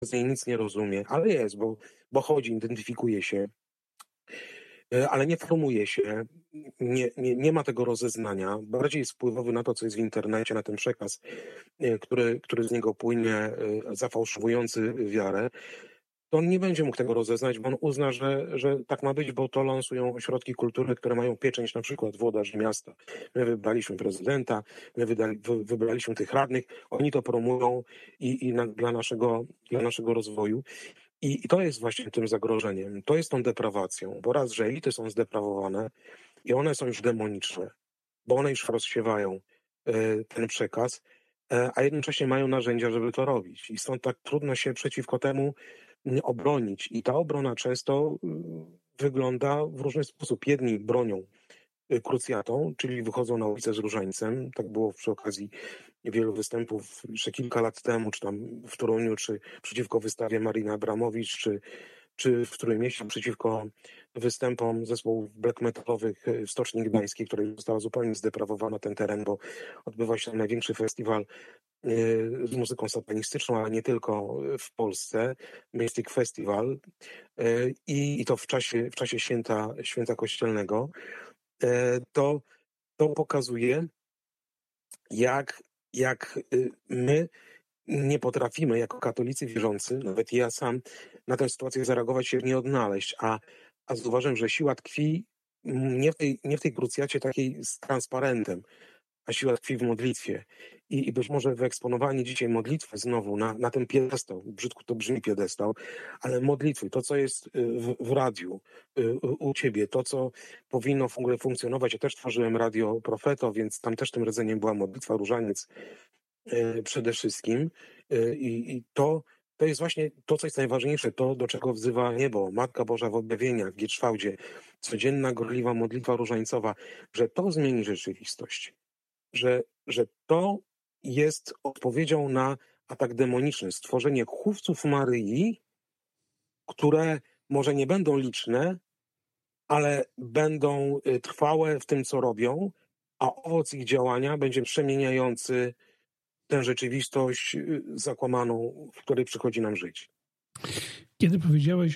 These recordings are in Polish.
z niej nic nie rozumie, ale jest, bo chodzi, identyfikuje się, ale nie formuje się, nie ma tego rozeznania, bardziej jest wpływowy na to, co jest w internecie, na ten przekaz, który z niego płynie, zafałszowujący wiarę, to on nie będzie mógł tego rozeznać, bo on uzna, że tak ma być, bo to lansują ośrodki kultury, które mają pieczęć na przykład włodarzy miasta. My wybraliśmy prezydenta, wybraliśmy tych radnych, oni to promują dla naszego rozwoju. I to jest właśnie tym zagrożeniem, to jest tą deprawacją, bo raz, że elity są zdeprawowane i one są już demoniczne, bo one już rozsiewają ten przekaz, a jednocześnie mają narzędzia, żeby to robić. I stąd tak trudno się przeciwko temu obronić. I ta obrona często wygląda w różny sposób. Jedni bronią krucjatą, czyli wychodzą na ulicę z różańcem. Tak było przy okazji wielu występów jeszcze kilka lat temu, czy tam w Toruniu, czy przeciwko wystawie Mariny Abramowicz, czy w Trójmieście przeciwko występom zespołów black metalowych w Stoczni Gdańskiej, której została zupełnie zdeprawowana ten teren, bo odbywa się tam największy festiwal z muzyką satanistyczną, ale nie tylko w Polsce, Mystic Festival, i to w czasie święta kościelnego. To pokazuje, jak my nie potrafimy jako katolicy wierzący, nawet ja sam, na tę sytuację zareagować się nie odnaleźć, a zauważyłem, że siła tkwi nie w tej krucjacie takiej z transparentem, a siła tkwi w modlitwie. I być może wyeksponowanie dzisiaj modlitwy znowu na ten piedestał, brzydko to brzmi piedestał, ale modlitwy, to co jest w radiu u ciebie, to co powinno w ogóle funkcjonować. Ja też tworzyłem Radio Profeto, więc tam też tym rdzeniem była modlitwa, różaniec przede wszystkim. I to jest właśnie to, co jest najważniejsze, to do czego wzywa niebo, Matka Boża w objawieniach, w Gierszwałdzie, codzienna gorliwa modlitwa różańcowa, że to zmieni rzeczywistość. Że to jest odpowiedzią na atak demoniczny, stworzenie chówców Maryi, które może nie będą liczne, ale będą trwałe w tym, co robią, a owoc ich działania będzie przemieniający tę rzeczywistość zakłamaną, w której przychodzi nam żyć. Kiedy powiedziałeś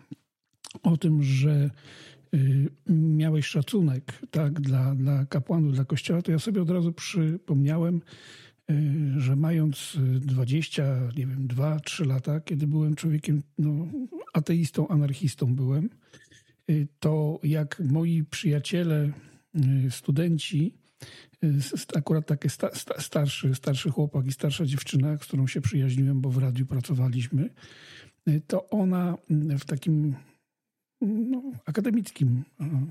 o tym, że miałeś szacunek, tak, dla kapłanów, dla Kościoła, to ja sobie od razu przypomniałem, że mając 20, nie wiem, 2-3 lata, kiedy byłem człowiekiem, ateistą, anarchistą byłem, to jak moi przyjaciele, studenci, akurat taki starszy chłopak i starsza dziewczyna, z którą się przyjaźniłem, bo w radiu pracowaliśmy, to ona w takim akademickim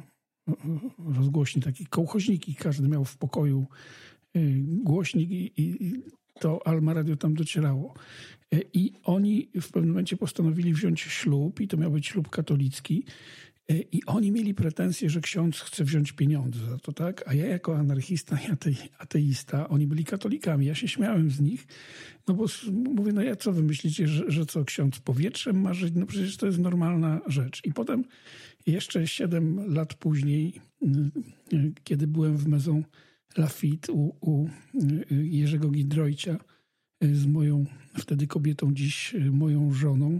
rozgłośni, taki kołchoźniki, każdy miał w pokoju głośnik i to Alma Radio tam docierało. I oni w pewnym momencie postanowili wziąć ślub i to miał być ślub katolicki. I oni mieli pretensje, że ksiądz chce wziąć pieniądze za to, tak? A ja jako anarchista i ateista, oni byli katolikami. Ja się śmiałem z nich, no bo mówię, ja co wy myślicie, że co ksiądz powietrzem ma żyć? No przecież to jest normalna rzecz. I potem jeszcze 7 lat później, kiedy byłem w Maison Lafitte u Jerzego Giedroycia z moją wtedy kobietą, dziś moją żoną,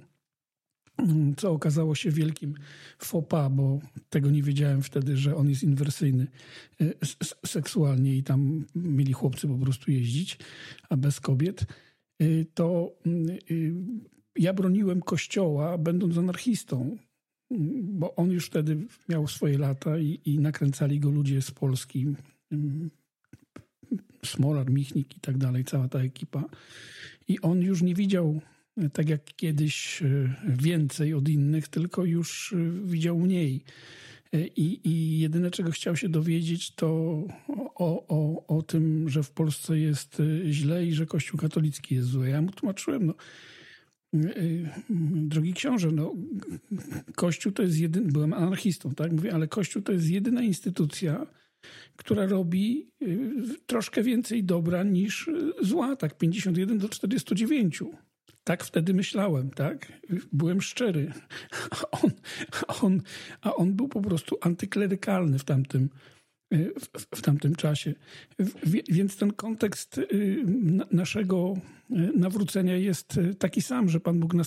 co okazało się wielkim faux pas, bo tego nie wiedziałem wtedy, że on jest inwersyjny seksualnie i tam mieli chłopcy po prostu jeździć, a bez kobiet, to ja broniłem Kościoła, będąc anarchistą, bo on już wtedy miał swoje lata i nakręcali go ludzie z Polski, Smolar, Michnik i tak dalej, cała ta ekipa. I on już nie widział, tak jak kiedyś, więcej od innych, tylko już widział mniej. I jedyne, czego chciał się dowiedzieć, to o tym, że w Polsce jest źle i że Kościół katolicki jest zły. Ja mu tłumaczyłem, drogi książę, Kościół to jest byłem anarchistą, tak? Mówię, ale Kościół to jest jedyna instytucja, która robi troszkę więcej dobra niż zła, tak 51-49. Tak wtedy myślałem, tak? Byłem szczery. A on był po prostu antyklerykalny w tamtym w tamtym czasie. Więc ten kontekst naszego nawrócenia jest taki sam, że Pan Bóg nas